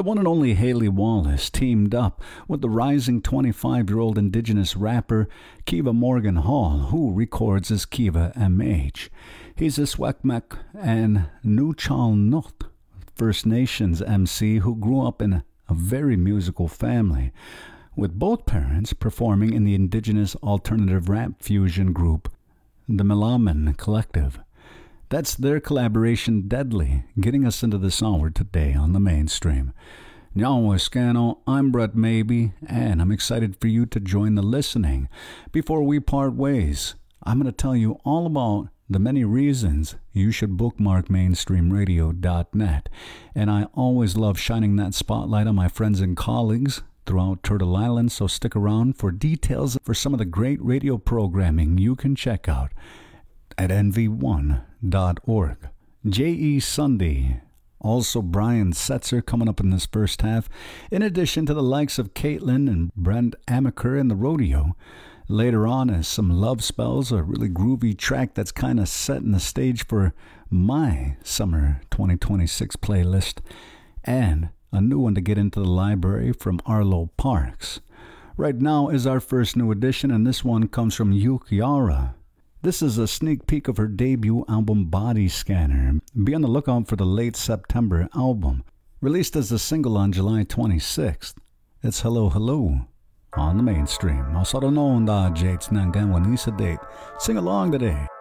The one and only Haley Wallace teamed up with the rising 25-year-old Indigenous rapper Kiva Morgan Hall, who records as Kiva MH. He's a Swekmek and Nuchalnut First Nations MC who grew up in a very musical family, with both parents performing in the Indigenous alternative rap fusion group, the Melaman Collective. That's their collaboration Deadly, getting us into this hour today on the mainstream. Nyawascano, I'm Brett Maybe, and I'm excited for you to join the listening. Before we part ways, I'm going to tell you all about the many reasons you should bookmark mainstreamradio.net. And I always love shining that spotlight on my friends and colleagues throughout Turtle Island, so stick around for details for some of the great radio programming you can check out at nv1.org. J.E. Sunday, also Brian Setzer coming up in this first half, in addition to the likes of Caitlin and Brent Amaker in the rodeo. Later on is some Love Spells, a really groovy track that's kind of setting the stage for my summer 2026 playlist, and a new one to get into the library from Arlo Parks. Right now is our first new edition, and this one comes from Yukiara. This is a sneak peek of her debut album Body Scanner. Be on the lookout for the late September album, released as a single on July 26th. It's Hello Hello on the mainstream. Masaro no da jates nangan wanisa date. Sing along today.